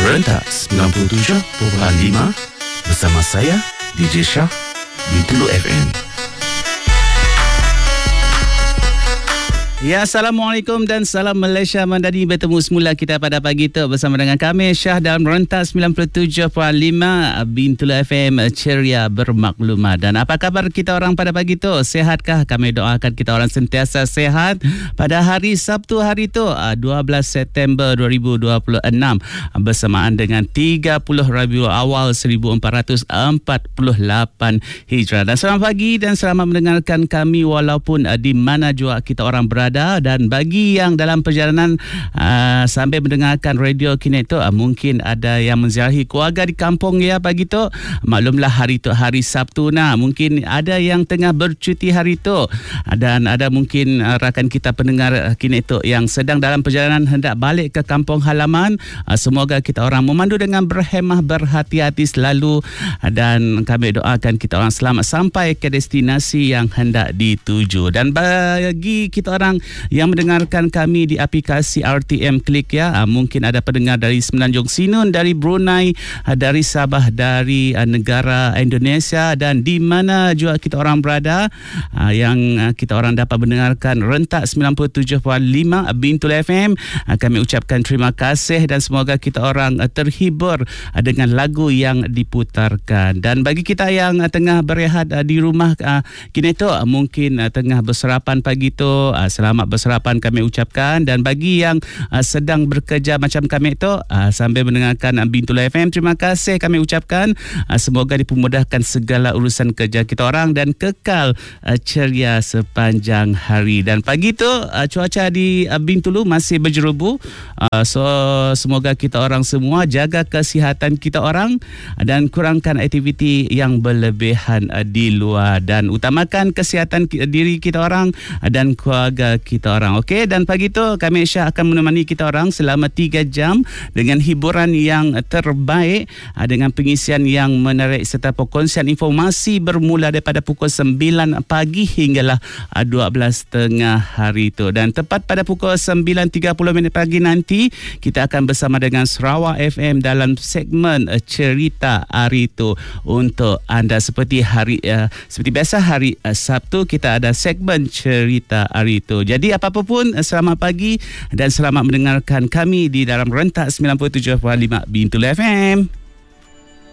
Rentak 97.5 bersama saya DJ Shah di Tulu FM. Ya, Assalamualaikum dan salam Malaysia Madani. Bertemu semula kita pada pagi itu bersama dengan kami Syah dalam Rentak 97.5 Bintulu FM, ceria bermaklumat. Dan apa kabar kita orang pada pagi itu? Sehatkah? Kami doakan kita orang sentiasa sehat pada hari Sabtu hari itu 12 September 2026 bersamaan dengan 30 Rabiul Awal 1448 Hijrah. Dan selamat pagi dan selamat mendengarkan kami walaupun di mana jua kita orang berada. Dan bagi yang dalam perjalanan sambil mendengarkan radio kini itu, mungkin ada yang menziarahi keluarga di kampung ya pagi tu. Maklumlah hari tu hari Sabtu mungkin ada yang tengah bercuti hari tu, dan ada mungkin rakan kita pendengar kini itu yang sedang dalam perjalanan hendak balik ke kampung halaman. Semoga kita orang memandu dengan berhemah, berhati-hati selalu, dan kami doakan kita orang selamat sampai ke destinasi yang hendak dituju. Dan bagi kita orang yang mendengarkan kami di aplikasi RTM Klik ya, mungkin ada pendengar dari Semenanjung Sinun, dari Brunei, dari Sabah, dari negara Indonesia, dan di mana juga kita orang berada, yang kita orang dapat mendengarkan Rentak 97.5 Bintulu FM. Kami ucapkan terima kasih dan semoga kita orang terhibur dengan lagu yang diputarkan. Dan bagi kita yang tengah berehat di rumah kini tu, mungkin tengah bersarapan pagi tu, selamat bersarapan kami ucapkan. Dan bagi yang sedang bekerja macam kami tu, sambil mendengarkan Bintulu FM, terima kasih kami ucapkan. Semoga dipermudahkan segala urusan kerja kita orang dan kekal ceria sepanjang hari. Dan pagi tu cuaca di Bintulu masih berjerubu, so semoga kita orang semua jaga kesihatan kita orang dan kurangkan aktiviti yang berlebihan di luar, dan utamakan kesihatan diri kita orang dan keluarga kita orang. Okey, dan pagi tu kami Syah akan menemani kita orang selama 3 jam dengan hiburan yang terbaik, dengan pengisian yang menarik serta perkongsian informasi bermula daripada pukul 9 pagi hinggalah 12.30 hari itu. Dan tepat pada pukul 9.30 pagi nanti kita akan bersama dengan Sarawak FM dalam segmen cerita hari itu untuk anda. Seperti biasa hari Sabtu kita ada segmen cerita hari itu. Jadi apa-apa pun, selamat pagi dan selamat mendengarkan kami di dalam Rentak 97.5 Bintulu FM.